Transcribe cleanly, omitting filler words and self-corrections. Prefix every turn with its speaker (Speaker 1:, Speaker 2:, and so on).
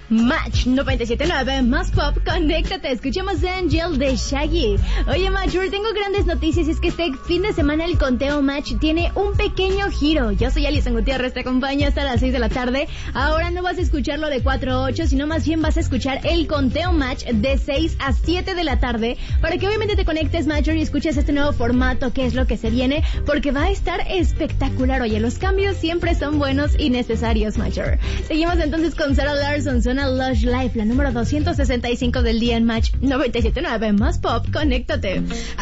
Speaker 1: Match 97.9, más pop, conéctate, escuchemos Angel de Shaggy. Oye, Matcher, tengo grandes noticias y es que este fin de semana el conteo Match tiene un pequeño giro. Yo soy Alison Gutiérrez, te acompaño hasta las 6 de la tarde. Ahora no vas a escucharlo de 4 a 8, sino más bien vas a escuchar el conteo Match de 6 a 7 de la tarde, para que obviamente te conectes, Matcher, y escuches este nuevo formato, que es lo que se viene, porque va a estar espectacular. Oye, los cambios siempre son buenos y necesarios, Matcher. Seguimos entonces con Sarah Larson, suena Lush Life, la número 265 del día en Match 97.9, más pop, conéctate.